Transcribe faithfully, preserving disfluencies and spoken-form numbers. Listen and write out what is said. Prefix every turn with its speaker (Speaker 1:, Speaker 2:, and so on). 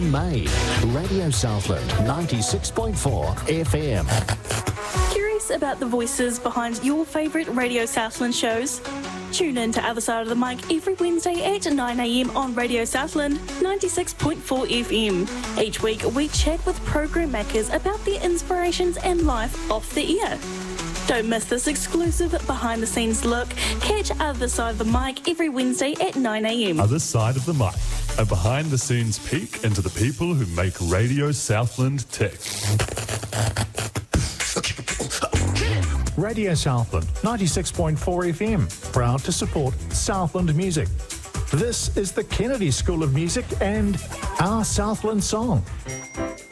Speaker 1: made. Radio Southland, ninety-six point four F M.
Speaker 2: Curious about the voices behind your favourite Radio Southland shows? Tune in to Other Side of the Mic every Wednesday at nine a m on Radio Southland, ninety-six point four F M. Each week we chat with program makers about their inspirations and life off the air. Don't miss this exclusive behind-the-scenes look. Catch Other Side of the Mic every Wednesday at nine a m.
Speaker 3: Other Side of the Mic, a behind-the-scenes peek into the people who make Radio Southland tick.
Speaker 4: Radio Southland, ninety-six point four F M, proud to support Southland music. This is the Kennedy School of Music and Our Southland Song.